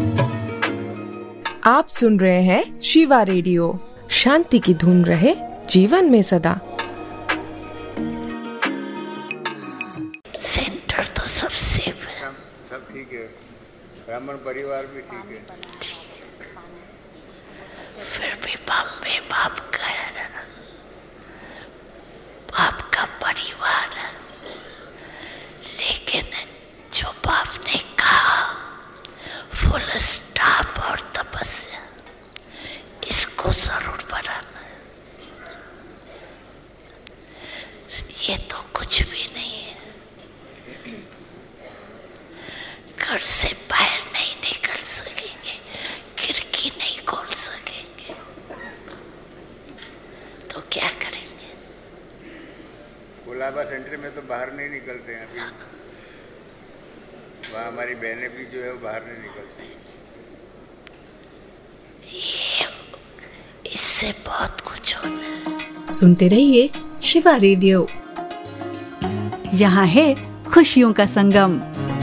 आप सुन रहे हैं शिवा रेडियो। शांति की धुन रहे जीवन में सदा। सेंटर तो सब सेफ है, सब ठीक है, ब्राह्मण परिवार भी ठीक है। फिर भी बॉम्बे बाप का है, बाप का परिवार है, लेकिन जो बाप ने कहा फुल स्टॉप और तपस्या, इसको जरूर बनाना है। ये तो कुछ भी नहीं है, घर से बाहर नहीं निकल सकेंगे, खिड़की नहीं खोल सकेंगे, तो क्या करेंगे? कोलाबा सेंटर में तो बाहर नहीं निकलते हैं अभी, वहाँ हमारी बहनें भी जो है वो बाहर नहीं निकलती। ये इससे बहुत कुछ होना है। सुनते रहिए शिवा रेडियो, यहाँ है खुशियों का संगम।